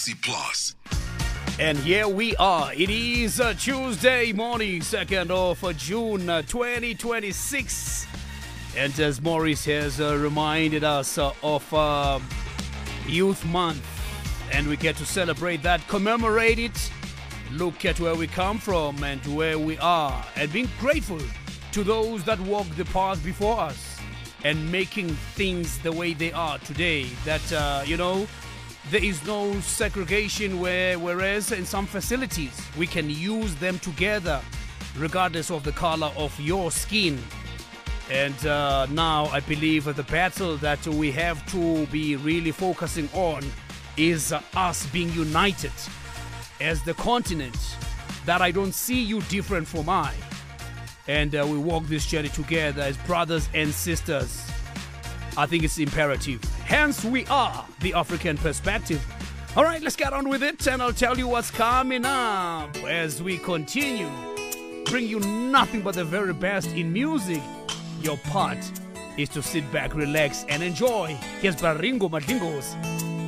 Frequency Plus. And here we are. It is a Tuesday morning, 2nd of June 2026. And as Maurice has reminded us of Youth Month, and we get to celebrate that, commemorate it, look at where we come from and where we are, and being grateful to those that walked the path before us and making things the way they are today. That, there is no segregation whereas in some facilities we can use them together regardless of the color of your skin. And now I believe the battle that we have to be really focusing on is us being united as the continent, that I don't see you different from I. And we walk this journey together as brothers and sisters. I think it's imperative. Hence, we are the African Perspective. All right, let's get on with it, and I'll tell you what's coming up as we continue. Bring you nothing but the very best in music. Your part is to sit back, relax, and enjoy. Here's Baringo Madlingos.